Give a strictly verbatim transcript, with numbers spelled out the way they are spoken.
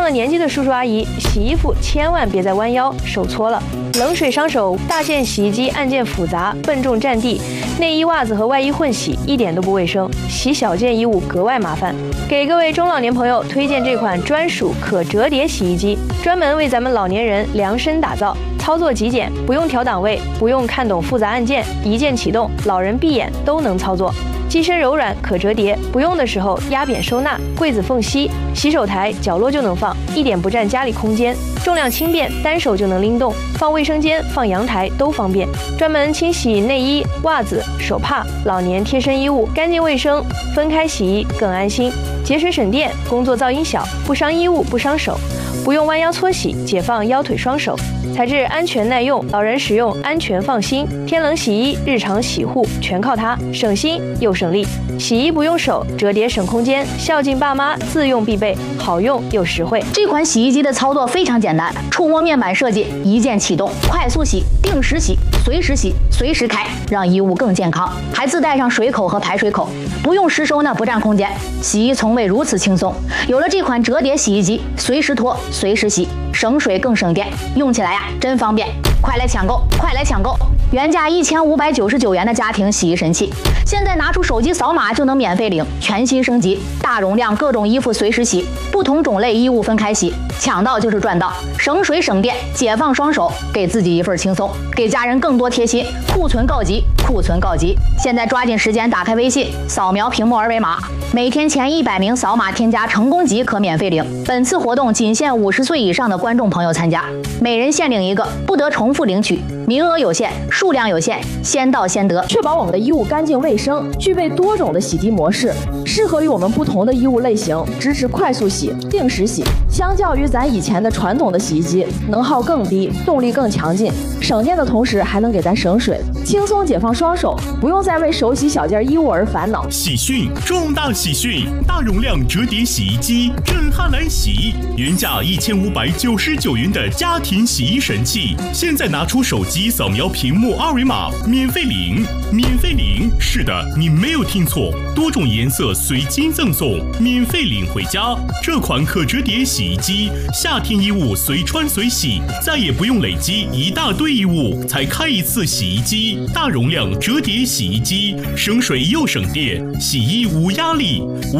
了年纪的叔叔阿姨，洗衣服千万别再弯腰，手搓了，冷水伤手。大件洗衣机按键复杂，笨重占地，内衣、袜子和外衣混洗，一点都不卫生。洗小件衣物格外麻烦。给各位中老年朋友推荐这款专属可折叠洗衣机，专门为咱们老年人量身打造。操作极简，不用调档位，不用看懂复杂按键，一键启动，老人闭眼都能操作。机身柔软，可折叠，不用的时候压扁收纳，柜子缝隙、洗手台角落就能放，一点不占家里空间。重量轻便，单手就能拎动，放卫生间、放阳台都方便。专门清洗内衣、袜子、手帕、老年贴身衣物，干净卫生，分开洗衣更安心，节水省电，工作噪音小，不伤衣物，不伤手。不用弯腰搓洗，解放腰腿双手，材质安全耐用，老人使用安全放心。天冷洗衣，日常洗护全靠它，省心又省力。洗衣不用手，折叠省空间，孝敬爸妈自用必备，好用又实惠。 这款洗衣机的操作非常简单，触摸面板设计，一键启动，快速洗，定时洗，随时洗，随时开，让衣物更健康。还自带上水口和排水口，不用湿收呢，不占空间。洗衣从未如此轻松。有了这款折叠洗衣机，随时脱，随时洗，省水更省电，用起来呀真方便。快来抢购，快来抢购！原价一千五百九十九元的家庭洗衣神器，现在拿出手机扫码就能免费领，全新升级，大容量各种衣服随时洗，不同种类衣物分开洗，抢到就是赚到，省水省电，解放双手，给自己一份轻松，给家人更多贴心。库存告急，库存告急！现在抓紧时间打开微信，扫描屏幕二维码，每天前一百名扫码添加成功即可免费领。本次活动仅限五十岁以上的观众朋友参加，每人限领一个，不得重复领取，名额有限，数量有限，先到先得。 确保我们的衣物干净卫生，具备多种的洗涤模式，适合于我们不同的衣物类型，支持快速洗、定时洗。相较于咱以前的传统的洗衣机，能耗更低，动力更强劲，省电的同时还能给咱省水，轻松解放双手，不用再为手洗小件衣物而烦恼。 喜讯！重大喜讯！大容量折叠洗衣机震撼来袭，原价一千五百九十九元的家庭洗衣神器，现在拿出手机扫描屏幕二维码，免费领，免费领！是的，你没有听错，多种颜色随机赠送，免费领回家。这款可折叠洗衣机，夏天衣物随穿随洗，再也不用累积一大堆衣物才开一次洗衣机。大容量折叠洗衣机，省水又省电，洗衣无压力。